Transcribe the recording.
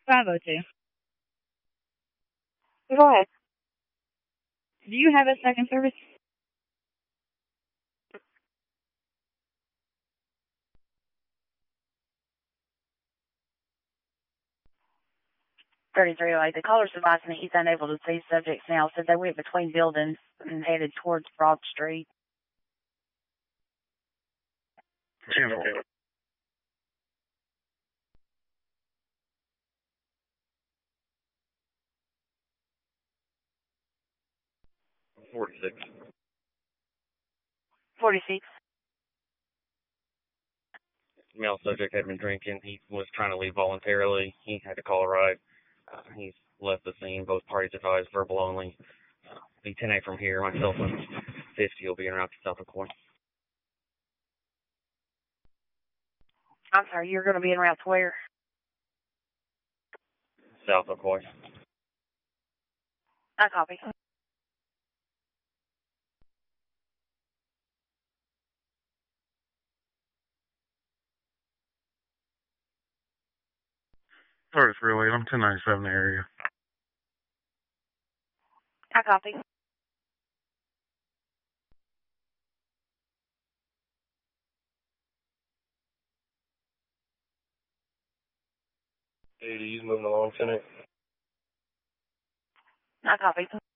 502. Go ahead. Do you have a second service? The caller's advising that he's unable to see subjects now, said they went between buildings and headed towards Broad Street. 10-4. $46. 46. Male subject had been drinking. He was trying to leave voluntarily. He had to call a ride. He's left the scene. Both parties advised verbal only. Be 10-8 from here. My cell phone's 50. Will be en route to South McCoy. I'm sorry, you're going to be en route to where? South McCoy. I copy. Sorry, it's real late. I'm 1097 area. I copy. He's moving along, 10-8. I copy.